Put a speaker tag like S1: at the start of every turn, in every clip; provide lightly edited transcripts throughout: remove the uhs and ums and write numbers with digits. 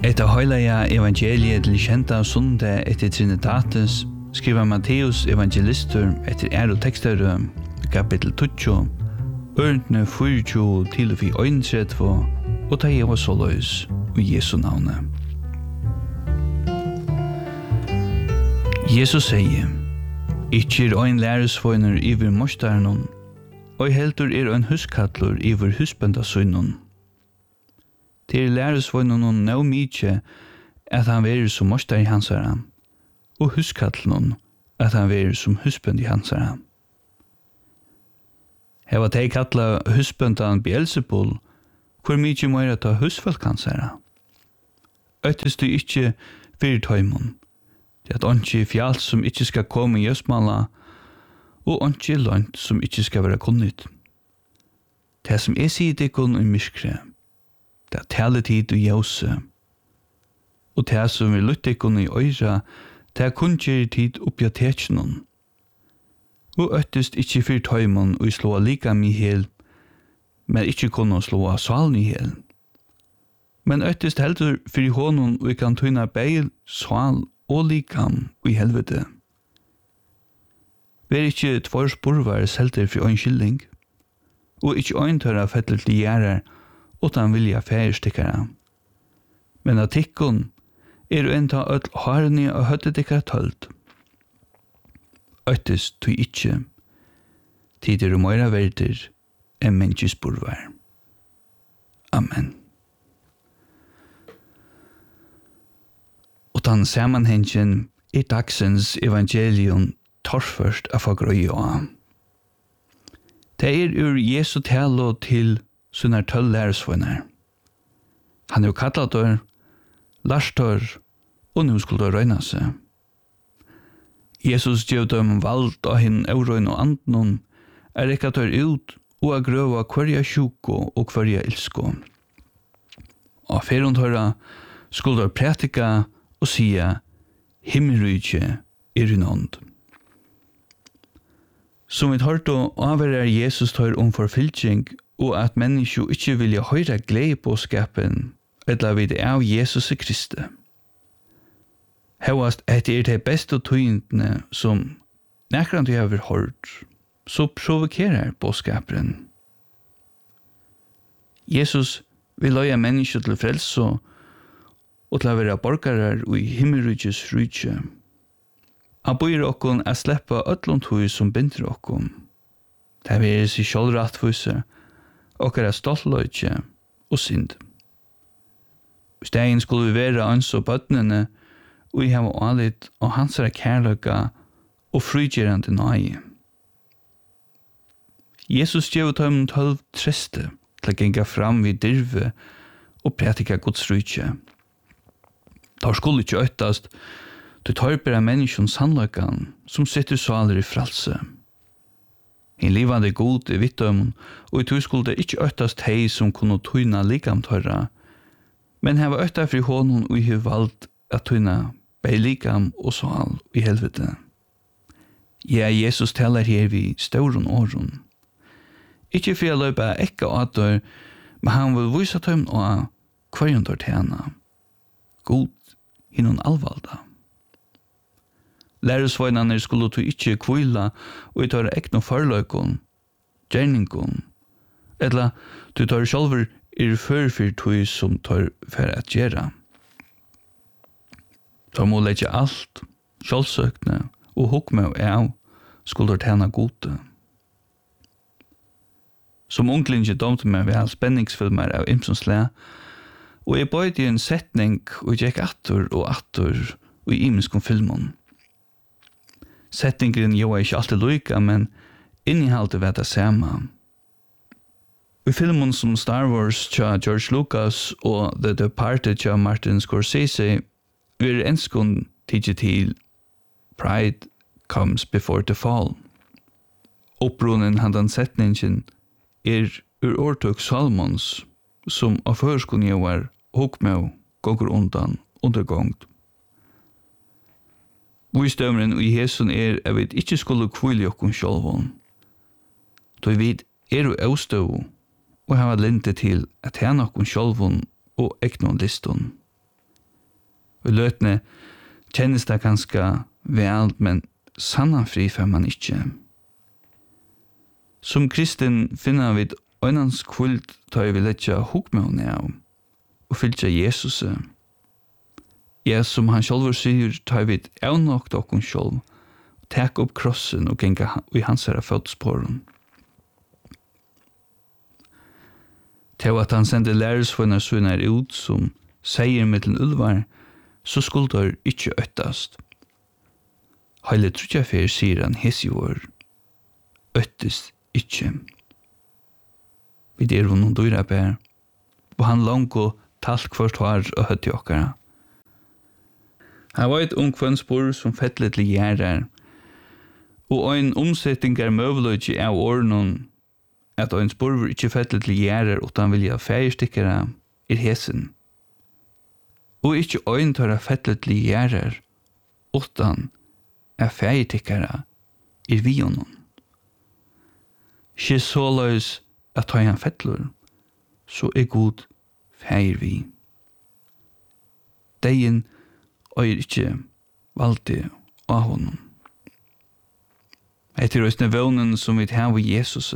S1: Etter høyleia evangeliet til kjenta sunde etter Trinitatis skriver Matteus evangelister etter tekster kapitel 20, ørentene 24 til 31, og ta Eva såløys i Jesu navne. Jesus sier, «Ikkje ein læresvøyner iver mostaren, og heldur ein huskattler iver husbøndasøynen. Til læresvøynen nå mykje at han verer som mostar i hansara, og huskattlen at han verer som husbønd i hansara. Heva teg kattla husbøndan Beelzebul, hvor mykje meira ta husfolk hansara. Øttest du ikkje fyrir tøymon, til at onki fjall som ikkje skal komme i Østmala, og onki lønt som ikkje skal være kunnit. Det som sier dikkon i myskre, det taletid og jause, og det som lyttikon i øyra, det kunngjør tid oppi av tekjennom. Og øttest ikkje fyrir tøymon og slå likam i hel, men ikkje kunne slå salen i hel. Men øttest heldur fyrir honom og kan tøyna beil, sal og likam i helvete. Vær ikkje tvær spurvar selter for ein skilling, og ikkje øyntøra fettler til gjerrar, utan vilja færstikkara. Men at tikkun enta öll harni og høttet tikkara tølt. Øttest du ikkje, tider og meira verder enn menneskespurvar. Amen. Og den samanhengen dagsens evangelium torførst af å grøye av. Det ur Jesu talo til sunnar 12 læresvøyner. Han jo kallat dør, larsdør, og nu skulle dør røyna seg. Jesus gjev dem vald av hinn eurøyn og anden, rekka dør ut og grøva hverja sjuko og hverja ilsko. Og ferundhøra skulle dør pratika og sia, himmelrykje nånd. Som vi hørte avverar Jesus tar forfylking, og at mennesker ikke vilja høyre glede på skapen, eller vid av Jesus Kristi. Hevast etter det beste tøyntene som nekrant vi har hørt, så provokerer på skapen. Jesus vil løye mennesker til frelse, og til å være borgere i himmelrykjes rykje. Han bøyer okkon å slippe øtlund høy som binder okkon. Det vil seg selv rettfuse, og stoltløytje og synd. I stedet skulle vi være ans og bøtnene, og vi har alit og hans kærløyga og frugjerande nøye. Jesus gjev dem 12 triste til å genga fram vid dirve og prætika Guds rykje. Da skulle ikke øttast, du tar bare menneskjon sannløygan som sitter svaler i fralse. En livande god i vittøymon, og i tog skulle det ikke øttast hei som kunne tøyna likamtørra, men heva øtta fri hånden og i hei valgt at tøyna bei likam og sval i helvete. Ja, Jesus talar her vi stauron åron. Ikke for jeg løypa ekka åter, men han vil vise tøymon og hverjon tar tjena. God, hinnon alvalda. Læresvøynane skulle du ikke kvila og tar ekno forløykon, gjerningon, eller du tar sjálfur førfyr tøy som tar for at gjera. Da må leggja alt, sjálfsøkne og hukme av skulle tjena gode. Som unglinje domte meg vel spenningsfilmer av Imsonsle, og jeg bøyde en setning og gikk attor og i imenskon filmon. Settingren jo ikke alltid lykka, men innehaldet var det samme. I filmen som Star Wars tja George Lucas og The Departed tja Martin Scorsese vil enskund tidsi til Pride comes before the fall. Opprunnen handan setningen ur årtøk Salmons som av førskun jo var hukmau gonger undan undergångt. Visdømren i Hesun at vi ikke skulle kvile okkon sjálvon. Da vi jo avstå og hava lente til at henne okkon sjálvon og eknon liston. Og løtene kjennes det ganske vel, men sannan fri får man ikke. Som kristen finner vi øynens kvult tar vi letja hukmåne av og fylgja Jesus. Ja, som han sjálfur sier, tar vi avnåkt okkon sjálv, tek opp krossen og genga i hans herra fotsporen. Til at han sendte læresfunnar sunnar ut som seier mittlen ulvar, så skuldar ikkje øttast. Heile trutjafer sier han hesjord, øttest ikkje. Vi der noen dyra bær, og han langt talt kvart har og høtti okkara. Han var et ungkvann spår som fettlet til gjerrar, og ein omsetting møvløyki av årenon, at ein spår ikkje fettlet til gjerrar utan vilja færstikkara hesen. Og ikkje ein tar fettlet til gjerrar utan færstikkara vionon. Ikke såløys at ta han fettlur, så god feir vi. Deien øyer ikke valgte av honom. Etter høysne vånen som vi har ved Jesus.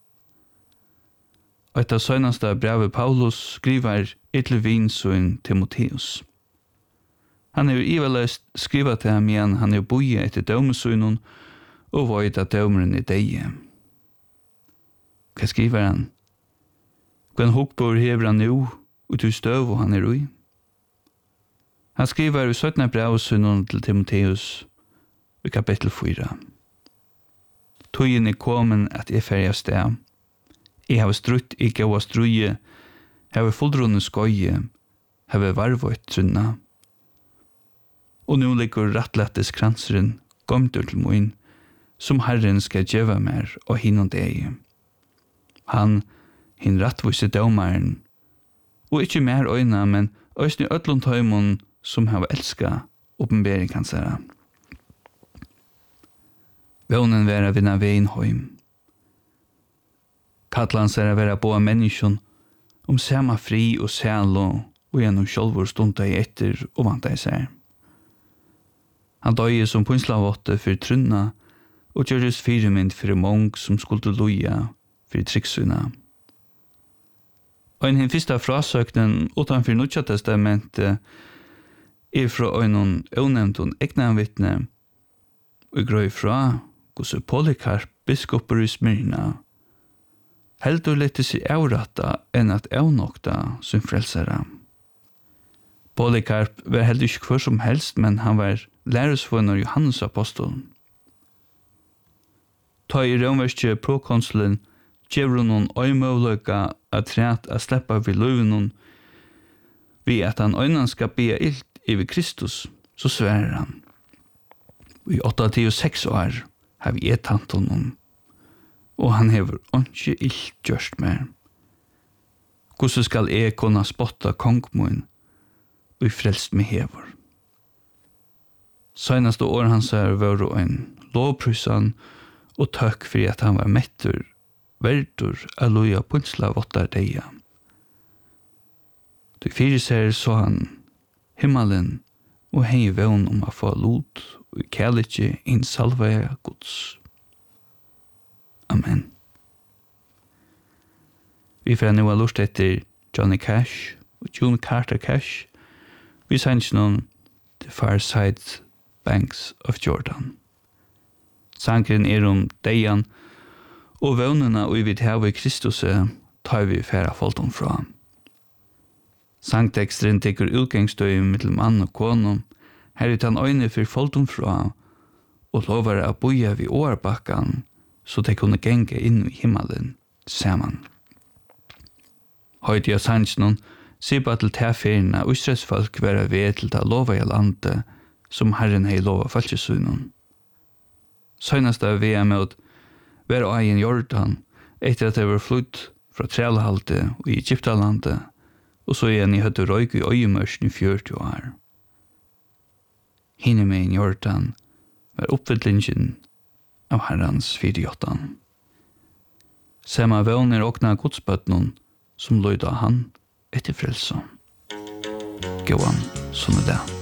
S1: Og etter søgnaste brevet Paulus skriver etter vinsøen Timotheus. Han iveløst skrivet til ham igjen, han boie etter dømesøgnen og veit at dømeren deie. Hva skriver han? Hvilken hukbor hever han nå, ut i støv og han ui? Han skriver i 17. brevsønnen til Timotheus i kapittel 4. Tøyen kommen at jeg ferdig sted. Jeg har strutt i gåa struje, har fullrunde skøye, har varvått trunna. Og nå ligger rattlettes kranseren gomtur til moin, som Herren skal gjeva mer og hinnom deg. Han hin rattvise dømaren, og ikkje mer øyna, men øysni ødlund tøymon som hava elska oppenbering hans herra. Vånen vera vinna vein høym. Kattlans vera boa menneskjon om sama fri og sælo og gjennom sjálfur stunda i etter og vanta i seg. Han døye som punslavotte for trunna og gjøres firemynd for mong som skulle loja for tryggsuna. Og en fyrsta frasøknen utanfor Nutja testamentet fra en unevntun egnanvittne og grøy fra hos Polycarp, biskoper i Smyrna, heldur lette seg avratta enn at avnokta som frelsere. Polycarp var heldur ikke hver som helst, men han var læresvunner Johannes apostolen. Ta i romverske prokonsulen gjør noen øymøvløyga at træt a sleppa vid løyvenon vi at han øynan skal bia ilt over Kristus, så sverer han. I 86 år har vi etant honom, og han hever ikke ilt gjørst mer. Hvordan skal jeg kunne spotta kongmoen og frelst med hever? Søgnaste år hans var en lovprysan og tøkk for at han var mettur verdur a loja punsla vottar deia. Du fyrir ser så han himmelen og hei vevn om a få lot og kærlitje inn salvea Guds. Amen. Vi får nu ha lust etter Johnny Cash og June Carter Cash. Vi sanns noen The Far Side Banks of Jordan. Sankeren deian og vevnena og vi har i Kristus tar vi færa folton fra. Sangteksteren tekur utgangsstøy mittel mann og konum, her tan øyne for folton fra, og lovar a boja vi årbakkan, så de kunne genge inn i himmelen saman. Høyti av sannsnon, sipa til teferina Israelsfolk vera ved til ta lova i landet, som Herren hei lova falskjesunnen. Søgnast av vea med være av en Jordan, etter at det var flytt fra Trælhalte og i Egyptalandet, og så igjen i høtte røyk i øyemørsen i 40 år. Hinne med en Jordan var oppvettlingen av Herrens 48. Sema vevner åkna godsbøtnen som løyda han etter frelsa. Gåan, sånn det.